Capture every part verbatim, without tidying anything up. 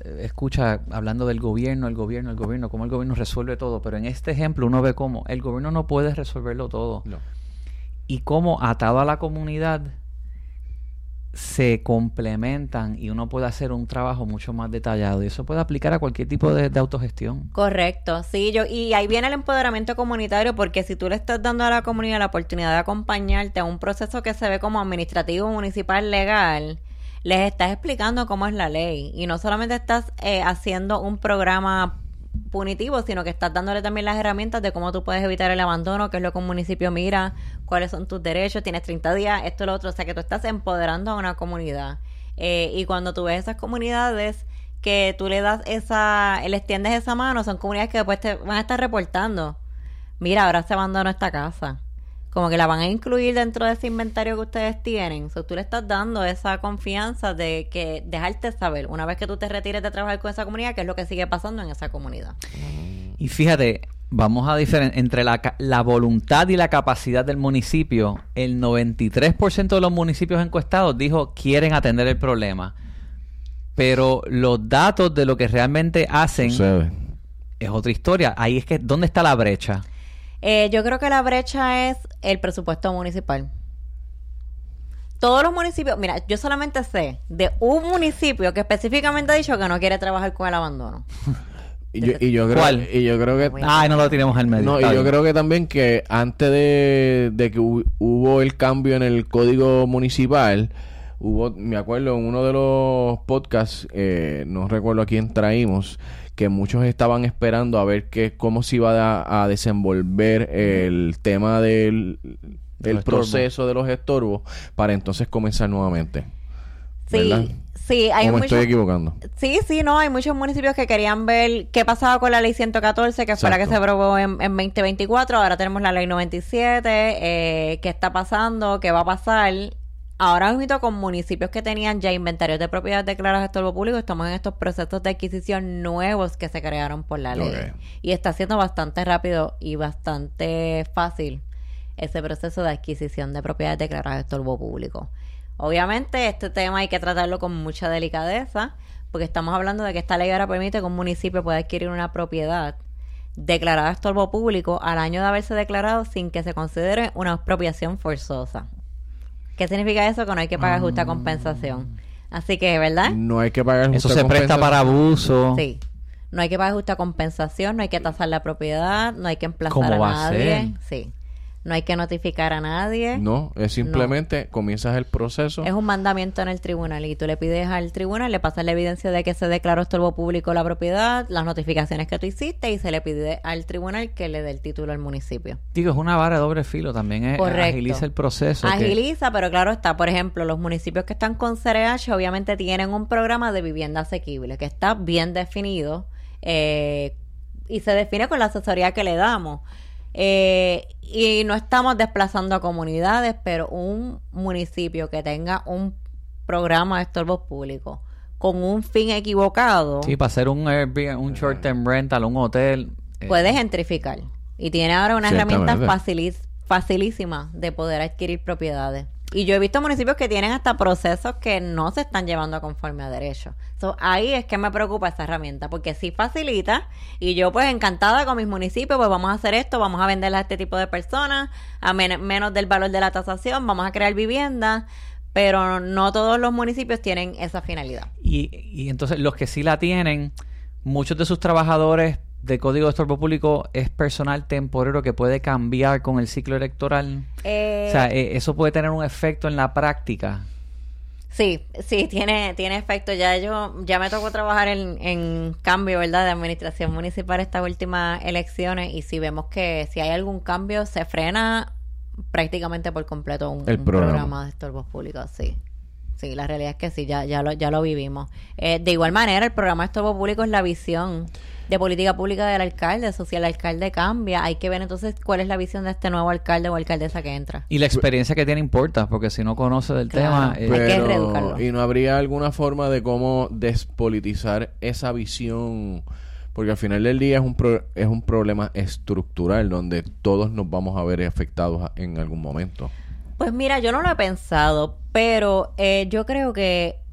escucha hablando del gobierno, el gobierno, el gobierno, cómo el gobierno resuelve todo, pero en este ejemplo uno ve cómo el gobierno no puede resolverlo todo. No. Y cómo atado a la comunidad se complementan y uno puede hacer un trabajo mucho más detallado, y eso puede aplicar a cualquier tipo de, de autogestión. Correcto, sí, yo y ahí viene el empoderamiento comunitario, porque si tú le estás dando a la comunidad la oportunidad de acompañarte a un proceso que se ve como administrativo, municipal, legal, les estás explicando cómo es la ley, y no solamente estás eh, haciendo un programa punitivo, sino que estás dándole también las herramientas de cómo tú puedes evitar el abandono, qué es lo que un municipio mira, cuáles son tus derechos, tienes treinta días, esto, lo otro, o sea que tú estás empoderando a una comunidad. Eh, y cuando tú ves esas comunidades que tú le das esa, le extiendes esa mano, son comunidades que después te van a estar reportando, mira, ahora se abandonó esta casa, como que la van a incluir dentro de ese inventario que ustedes tienen. O sea, tú le estás dando esa confianza de que dejarte saber, una vez que tú te retires de trabajar con esa comunidad, qué es lo que sigue pasando en esa comunidad. Y fíjate, vamos a diferenciar entre la, la voluntad y la capacidad del municipio. El noventa y tres por ciento de los municipios encuestados dijo quieren atender el problema, pero los datos de lo que realmente hacen Sucede. es otra historia. Ahí es que, ¿dónde está la brecha? Eh, yo creo que la brecha es el presupuesto municipal. Todos los municipios, mira, yo solamente sé de un municipio que específicamente ha dicho que no quiere trabajar con el abandono. Y yo, y yo creo, ¿Cuál? Y yo creo que... Ah, no lo tiremos al medio. No, y yo creo que también que antes de, de que hu- hubo el cambio en el código municipal, hubo, me acuerdo, en uno de los podcasts, eh, no recuerdo a quién traímos, que muchos estaban esperando a ver que, cómo se iba a, a desenvolver el tema del el proceso de los estorbos para entonces comenzar nuevamente. Sí, ¿verdad? sí. Hay ¿O me muchos, estoy equivocando? Sí, sí, no. Hay muchos municipios que querían ver qué pasaba con la ley ciento catorce, que Exacto. fue la que se aprobó en, en veinte veinticuatro. Ahora tenemos la ley noventa y siete. Eh, ¿Qué está pasando? ¿Qué va a pasar? Ahora mismo con municipios que tenían ya inventarios de propiedades declaradas de estorbo público, estamos en estos procesos de adquisición nuevos que se crearon por la ley. Okay. Y está siendo bastante rápido y bastante fácil ese proceso de adquisición de propiedades declaradas de estorbo público. Obviamente este tema hay que tratarlo con mucha delicadeza, porque estamos hablando de que esta ley ahora permite que un municipio pueda adquirir una propiedad declarada de estorbo público al año de haberse declarado sin que se considere una expropiación forzosa. ¿Qué significa eso? Que no hay que pagar justa compensación. Así que, ¿verdad? No hay que pagar justa compensación. Eso se presta para abuso. Sí. No hay que pagar justa compensación, no hay que tasar la propiedad, no hay que emplazar a nadie. Sí. No hay que notificar a nadie. No, es simplemente no. comienzas el proceso. Es un mandamiento en el tribunal y tú le pides al tribunal, le pasas la evidencia de que se declaró estorbo público la propiedad, las notificaciones que tú hiciste y se le pide al tribunal que le dé el título al municipio. Digo, es una vara de doble filo también. Es, agiliza el proceso. Agiliza, que... pero claro está, por ejemplo, los municipios que están con C R H obviamente tienen un programa de vivienda asequible que está bien definido eh, y se define con la asesoría que le damos. Eh, y no estamos desplazando a comunidades, pero un municipio que tenga un programa de estorbos públicos con un fin equivocado. Sí, para hacer un Airbnb, un short term rental, un hotel. Eh. Puede gentrificar. Y tiene ahora una herramienta facilí- facilísima de poder adquirir propiedades. Y yo he visto municipios que tienen hasta procesos que no se están llevando conforme a derecho. So, ahí es que me preocupa esa herramienta, porque sí facilita, y yo pues encantada con mis municipios, pues vamos a hacer esto, vamos a venderle a este tipo de personas, a men- menos del valor de la tasación, vamos a crear viviendas, pero no todos los municipios tienen esa finalidad. Y, y entonces los que sí la tienen, muchos de sus trabajadores de Código de Estorbo Público es personal temporero que puede cambiar con el ciclo electoral. Eh, o sea, eh, eso puede tener un efecto en la práctica. Sí, sí, tiene tiene efecto. Ya yo ya me tocó trabajar en, en cambio, ¿verdad?, de administración municipal estas últimas elecciones, y si vemos que si hay algún cambio se frena prácticamente por completo un, el un programa. programa de estorbos públicos, sí. Sí, la realidad es que sí, ya ya lo ya lo vivimos. Eh, de igual manera, el programa de estorbo público es la visión de política pública del alcalde. Eso, si el alcalde cambia, hay que ver entonces cuál es la visión de este nuevo alcalde o alcaldesa que entra. Y la experiencia que tiene importa, porque si no conoce del claro, tema... Eh, hay que reeducarlo. ¿Y no habría alguna forma de cómo despolitizar esa visión? Porque al final del día es un pro- es un problema estructural donde todos nos vamos a ver afectados en algún momento. Pues mira, yo no lo he pensado, pero eh, yo creo que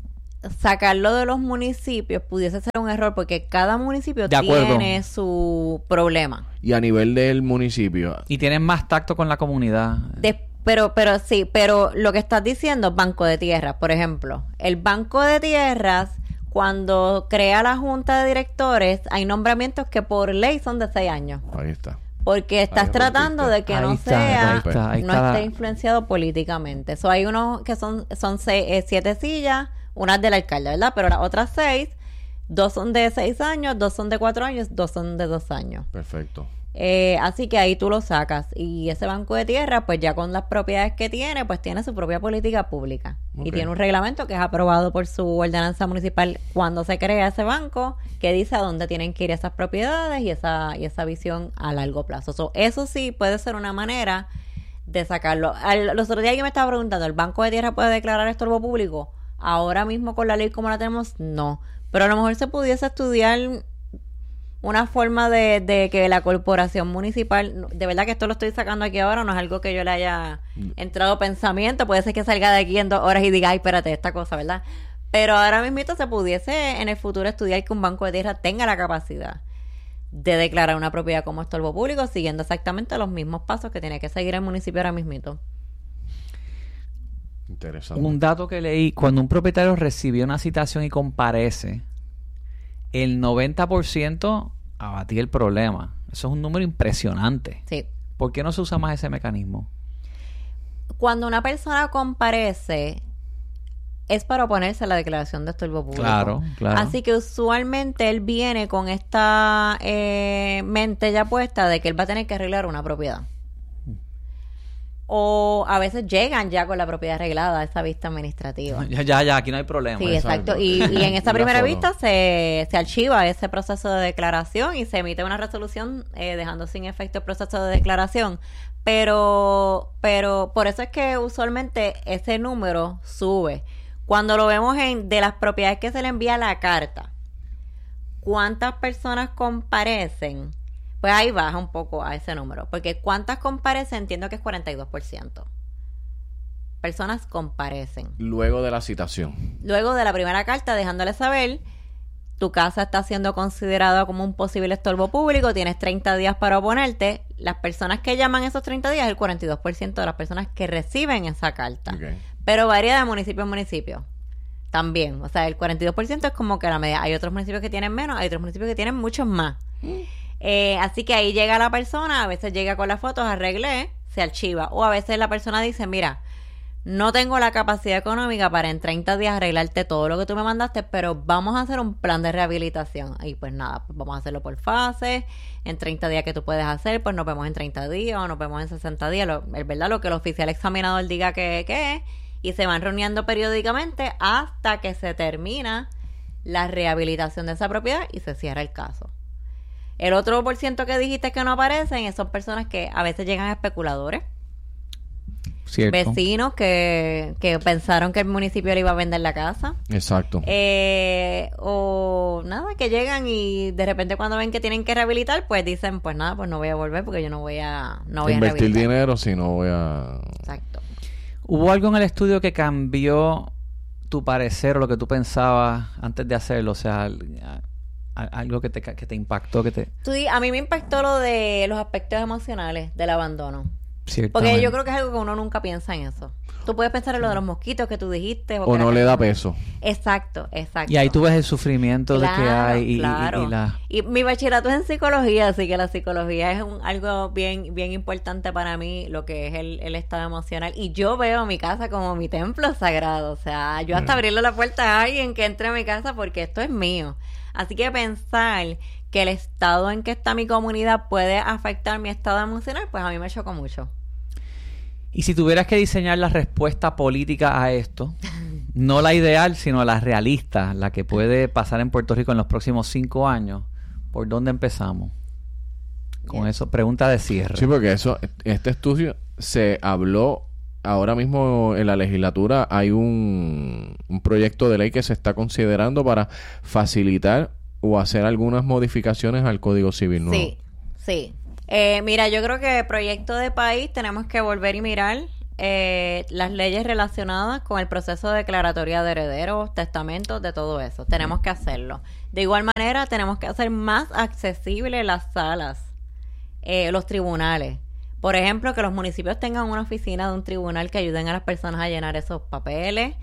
sacarlo de los municipios pudiese ser un error porque cada municipio De acuerdo. tiene su problema. Y a nivel del municipio. Y tienen más tacto con la comunidad. De, pero, pero sí, pero lo que estás diciendo, Banco de Tierras, por ejemplo. El Banco de Tierras, cuando crea la junta de directores, hay nombramientos que por ley son de seis años. Ahí está. Porque estás Ahí tratando de que Ahí no está, sea, ahí está, ahí no está. esté influenciado políticamente. So, hay unos que son, son seis, eh, siete sillas, una es del alcalde, ¿verdad? Pero las otras seis, dos son de seis años, dos son de cuatro años, dos son de dos años. Perfecto. Eh, así que ahí tú lo sacas. Y ese Banco de Tierra, pues ya con las propiedades que tiene, pues tiene su propia política pública. Ok. Y tiene un reglamento que es aprobado por su ordenanza municipal cuando se crea ese banco, que dice a dónde tienen que ir esas propiedades y esa, y esa visión a largo plazo. So, eso sí puede ser una manera de sacarlo. Al, los otros días alguien me estaba preguntando, ¿el Banco de Tierra puede declarar estorbo público? Ahora mismo con la ley como la tenemos, no. Pero a lo mejor se pudiese estudiar una forma de, de que la corporación municipal, de verdad que esto lo estoy sacando aquí ahora, no es algo que yo le haya entrado pensamiento, puede ser que salga de aquí en dos horas y diga, ay, espérate, esta cosa, ¿verdad? Pero ahora mismito se pudiese en el futuro estudiar que un banco de tierra tenga la capacidad de declarar una propiedad como estorbo público, siguiendo exactamente los mismos pasos que tiene que seguir el municipio ahora mismito. Interesante. Un dato que leí, cuando un propietario recibió una citación y comparece, el noventa por ciento abatía el problema. Eso es un número impresionante. Sí. ¿Por qué no se usa más ese mecanismo? Cuando una persona comparece, es para oponerse a la declaración de estorbo público. Claro, claro. Así que usualmente él viene con esta eh, mente ya puesta de que él va a tener que arreglar una propiedad. O a veces llegan ya con la propiedad arreglada a esa vista administrativa. Ya, ya, ya, aquí no hay problema. Sí, Exacto. exacto. Y, y en esa La primera foto. vista se, se archiva ese proceso de declaración y se emite una resolución eh, dejando sin efecto el proceso de declaración. Pero, pero por eso es que usualmente ese número sube. Cuando lo vemos en de las propiedades que se le envía la carta, ¿cuántas personas comparecen? Pues ahí baja un poco a ese número. Porque ¿cuántas comparecen? Entiendo que es cuarenta y dos por ciento. Personas comparecen. Luego de la citación. Luego de la primera carta, dejándole saber, tu casa está siendo considerada como un posible estorbo público, tienes treinta días para oponerte. Las personas que llaman esos treinta días es el cuarenta y dos por ciento de las personas que reciben esa carta. Okay. Pero varía de municipio en municipio. También. O sea, el cuarenta y dos por ciento es como que la media. Hay otros municipios que tienen menos, hay otros municipios que tienen muchos más. Eh, así que ahí llega la persona, a veces llega con las fotos, arreglé, se archiva. O a veces la persona dice, mira, no tengo la capacidad económica para en treinta días arreglarte todo lo que tú me mandaste, pero vamos a hacer un plan de rehabilitación. Y pues nada, pues vamos a hacerlo por fases. En treinta días que tú puedes hacer, pues nos vemos en treinta días o nos vemos en sesenta días. Lo, es verdad, lo que el oficial examinador diga que, que es. Y se van reuniendo periódicamente hasta que se termina la rehabilitación de esa propiedad y se cierra el caso. El otro por ciento que dijiste que no aparecen son personas que a veces llegan especuladores. Cierto. Vecinos que, que pensaron que el municipio le iba a vender la casa. Exacto. Eh, o nada, que llegan y de repente cuando ven que tienen que rehabilitar, pues dicen, pues nada, pues no voy a volver porque yo no voy a, no voy a Invertir rehabilitar. dinero si no voy a... Exacto. ¿Hubo algo en el estudio que cambió tu parecer o lo que tú pensabas antes de hacerlo? O sea, al- a- algo que te, ca- que te impactó, que te... Tú di- a mí me impactó lo de los aspectos emocionales del abandono. Porque Ciertamente. yo creo que es algo que uno nunca piensa en eso. Tú puedes pensar en lo de los mosquitos que tú dijiste. O que no la le da persona- peso. Exacto, exacto. Y ahí tú ves el sufrimiento de que Claro, hay y, y- claro. y la... Y mi bachillerato es en psicología, así que la psicología es un, algo bien bien importante para mí, lo que es el, el estado emocional. Y yo veo mi casa como mi templo sagrado. O sea, yo hasta Mm. abrirle la puerta a alguien que entre a mi casa porque esto es mío. Así que pensar que el estado en que está mi comunidad puede afectar mi estado emocional, pues a mí me chocó mucho. Y si tuvieras que diseñar la respuesta política a esto, no la ideal, sino la realista, la que puede pasar en Puerto Rico en los próximos cinco años, ¿por dónde empezamos? Con Bien. eso, pregunta de cierre. Sí, porque eso, este estudio se habló ahora mismo en la legislatura. Hay un, un proyecto de ley que se está considerando para facilitar o hacer algunas modificaciones al Código Civil nuevo. Sí, sí. Eh, mira, yo creo que proyecto de país tenemos que volver y mirar eh, las leyes relacionadas con el proceso de declaratoria de herederos, testamentos, de todo eso. Tenemos que hacerlo. De igual manera, tenemos que hacer más accesibles las salas, eh, los tribunales. Por ejemplo, que los municipios tengan una oficina de un tribunal que ayuden a las personas a llenar esos papeles.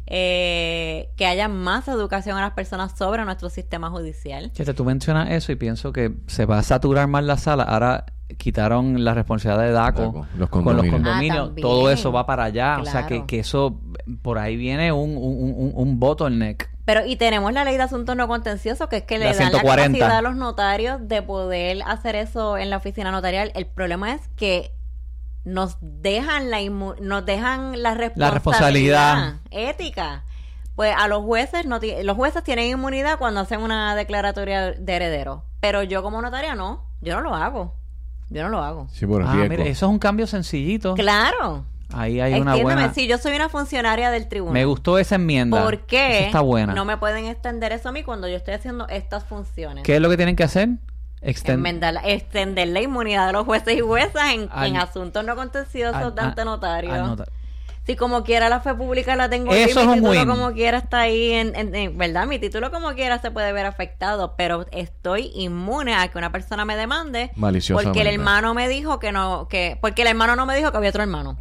Eh, que haya más educación a las personas sobre nuestro sistema judicial. Chete, tú mencionas eso y pienso que se va a saturar más la sala. Ahora quitaron la responsabilidad de DACO, Daco, los con condominios. los condominios. Ah, todo eso va para allá. Claro. O sea, que, que eso, por ahí viene un, un, un, un bottleneck. Pero, y tenemos la ley de asuntos no contenciosos, que es que le La dan ciento cuarenta. la capacidad a los notarios de poder hacer eso en la oficina notarial. El problema es que nos dejan la inmu- nos dejan la responsabilidad, La responsabilidad. ética. Pues a los jueces no ti- los jueces tienen inmunidad cuando hacen una declaratoria de heredero, pero yo como notaria no, yo no lo hago. Yo no lo hago. Sí, por Ah, riesgo. mire, eso es un cambio sencillito. Claro. Ahí hay una Entiéndeme, buena... si yo soy una funcionaria del tribunal. Me gustó esa enmienda. ¿Por qué Esa está buena. no me pueden extender eso a mí cuando yo estoy haciendo estas funciones? ¿Qué es lo que tienen que hacer? Extend... Enmendar la- extender la inmunidad de los jueces y juezas en, Al- en asuntos no contenciosos al- de al- ante notario. al nota- Si como quiera la fe pública la tengo Eso ahí, es mi un título win. como quiera está ahí, en, en- en- ¿verdad? Mi título como quiera se puede ver afectado, pero estoy inmune a que una persona me demande Maliciosamente. porque el hermano me dijo que no, que porque el hermano no me dijo que había otro hermano.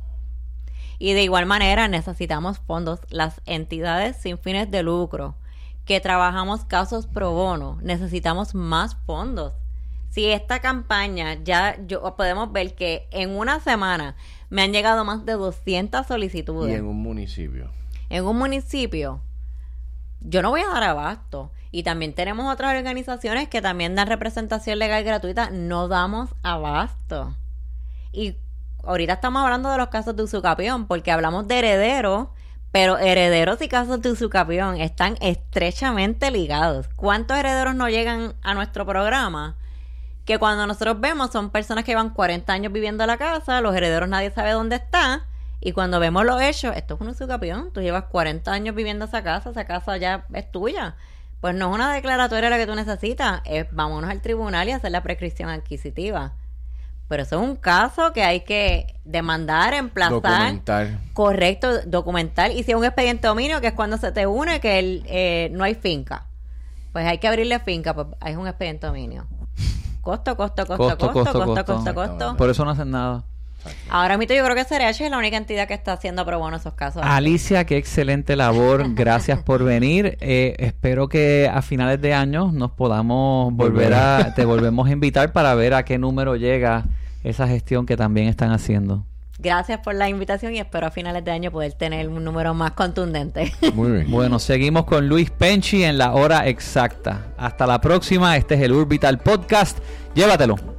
Y de igual manera necesitamos fondos. Las entidades sin fines de lucro que trabajamos casos pro bono, necesitamos más fondos. Si esta campaña ya yo podemos ver que en una semana me han llegado más de doscientas solicitudes Y en un municipio. en un municipio, yo no voy a dar abasto. Y también tenemos otras organizaciones que también dan representación legal gratuita. No damos abasto. Y ahorita estamos hablando de los casos de usucapión, porque hablamos de herederos, pero herederos y casos de usucapión están estrechamente ligados. ¿Cuántos herederos no llegan a nuestro programa? Que cuando nosotros vemos son personas que llevan cuarenta años viviendo en la casa, los herederos nadie sabe dónde está, y cuando vemos los hechos, esto es un usucapión, tú llevas cuarenta años viviendo esa casa, esa casa ya es tuya. Pues no es una declaratoria la que tú necesitas, es vámonos al tribunal y hacer la prescripción adquisitiva. Pero eso es un caso que hay que demandar, emplazar. Documentar. Correcto, documental. Y si es un expediente dominio, que es cuando se te une, que el, eh, no hay finca. Pues hay que abrirle finca, pues es un expediente dominio. Costo, costo, costo, costo, costo, costo, costo, costo. Por eso no hacen nada. Ahora mismo yo creo que C R H es la única entidad que está haciendo pro bono esos casos. Alicia, qué excelente labor. Gracias por venir. Eh, espero que a finales de año nos podamos volver a... Te volvemos a invitar para ver a qué número llega esa gestión que también están haciendo. Gracias por la invitación y espero a finales de año poder tener un número más contundente. Muy bien. Bueno, seguimos con Luis Penchi en la hora exacta. Hasta la próxima. Este es el Urbital Podcast. Llévatelo.